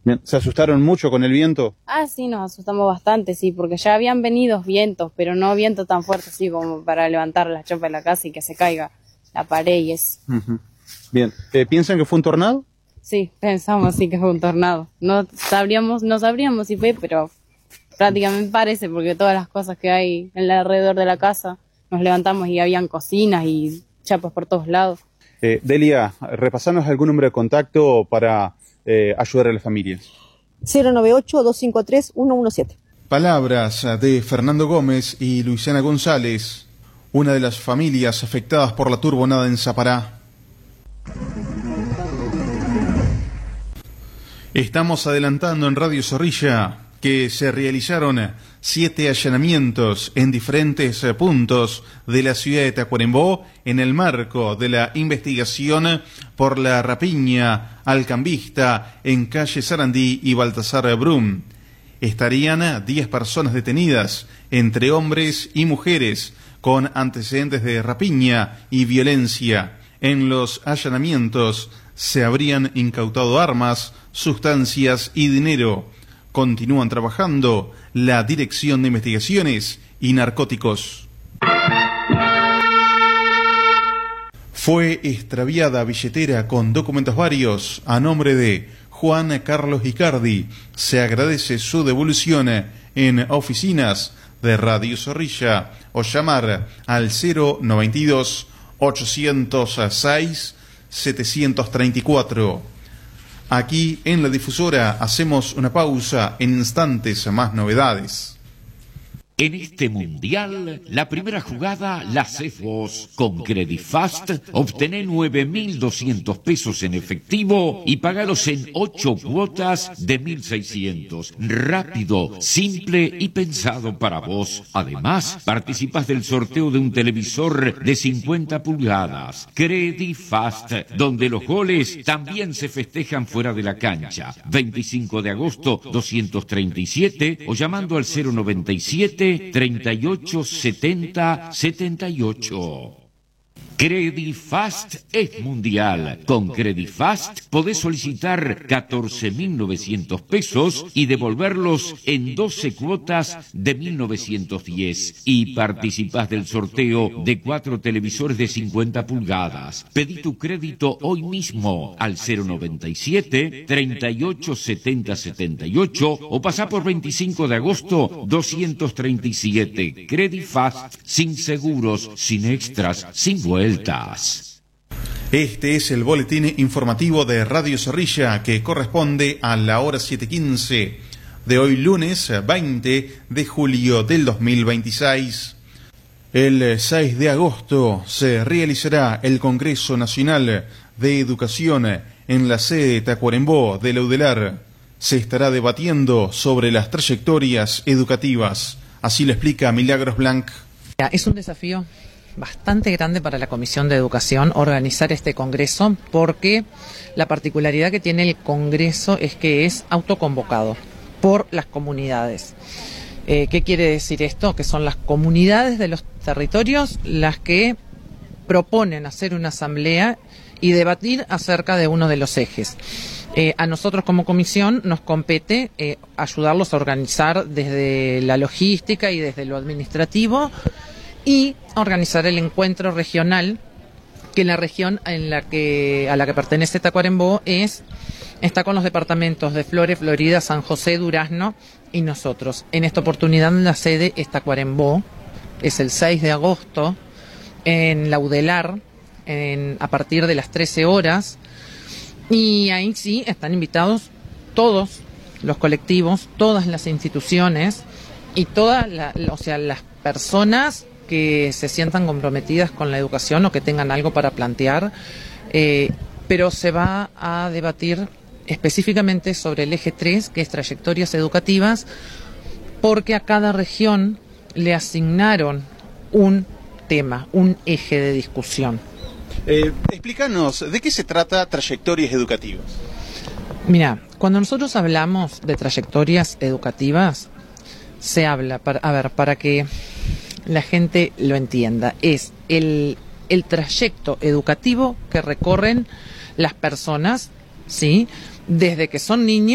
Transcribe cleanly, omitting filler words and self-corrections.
Bien. ¿Se asustaron mucho con el viento? Sí, nos asustamos bastante, sí, porque ya habían venido vientos, pero no vientos tan fuertes así como para levantar la chapa de la casa y que se caiga la pared y eso. Uh-huh. Bien. ¿Piensan que fue un tornado? Sí, pensamos sí que fue un tornado. No sabríamos si fue, pero prácticamente parece, porque todas las cosas que hay en el alrededor de la casa, nos levantamos y habían cocinas y chapas por todos lados. Delia, repasanos algún número de contacto para ayudar a las familias. 098-253-117. Palabras de Fernando Gómez y Luisiana González, una de las familias afectadas por la turbonada en Sapará. Estamos adelantando en Radio Zorrilla que se realizaron 7 allanamientos en diferentes puntos de la ciudad de Tacuarembó en el marco de la investigación por la rapiña al cambista en calle Sarandí y Baltasar Brum. Estarían 10 personas detenidas, entre hombres y mujeres, con antecedentes de rapiña y violencia. En los allanamientos se habrían incautado armas, sustancias y dinero. Continúan trabajando la Dirección de Investigaciones y Narcóticos. Fue extraviada billetera con documentos varios a nombre de Juan Carlos Icardi. Se agradece su devolución en oficinas de Radio Zorrilla o llamar al 092-806-734. Aquí en la difusora hacemos una pausa, en instantes más novedades. En este mundial, la primera jugada la haces vos. Con Credifast, obtené 9.200 pesos en efectivo y pagalos en 8 cuotas de 1.600. Rápido, simple y pensado para vos. Además, participás del sorteo de un televisor de 50 pulgadas. Credifast, donde los goles también se festejan fuera de la cancha. 25 de agosto, 237 o llamando al 097 38 70 78. Credifast es mundial. Con Credifast podés solicitar 14.900 pesos y devolverlos en 12 cuotas de 1.910. Y participás del sorteo de 4 televisores de 50 pulgadas. Pedí tu crédito hoy mismo al 097 38 70 78 o pasá por 25 de agosto 237. Credifast, sin seguros, sin extras, sin vueltas. Este es el boletín informativo de Radio Zorrilla que corresponde a la hora 7:15 de hoy lunes 20 de julio del 2026. El 6 de agosto se realizará el Congreso Nacional de Educación en la sede de Tacuarembó de la UDELAR. Se estará debatiendo sobre las trayectorias educativas. Así lo explica Milagros Blanc. Es un desafío bastante grande para la Comisión de Educación organizar este congreso, porque la particularidad que tiene el congreso es que es autoconvocado por las comunidades. ¿Qué quiere decir esto? Que son las comunidades de los territorios las que proponen hacer una asamblea y debatir acerca de uno de los ejes. A nosotros como comisión nos compete ayudarlos a organizar desde la logística y desde lo administrativo y organizar el encuentro regional, que la región a la que pertenece Tacuarembó está con los departamentos de Flores, Florida, San José, Durazno y nosotros. En esta oportunidad la sede es Tacuarembó, es el 6 de agosto en la UDELAR, a partir de las 13 horas, y ahí sí están invitados todos los colectivos, todas las instituciones y todas las personas que se sientan comprometidas con la educación o que tengan algo para plantear, pero se va a debatir específicamente sobre el eje 3, que es trayectorias educativas, porque a cada región le asignaron un tema, un eje de discusión. Explícanos, ¿de qué se trata trayectorias educativas? Mira, cuando nosotros hablamos de trayectorias educativas, se habla, para que la gente lo entienda, es el trayecto educativo que recorren las personas, ¿sí?, desde que son niños